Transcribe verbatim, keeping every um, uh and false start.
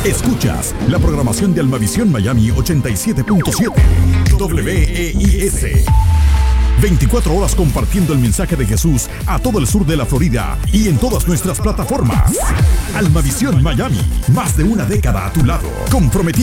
Escuchas la programación de Almavisión Miami ochenta y siete punto siete W E I S. veinticuatro horas compartiendo el mensaje de Jesús a todo el sur de la Florida y en todas nuestras plataformas. Almavisión Miami, más de una década a tu lado, comprometido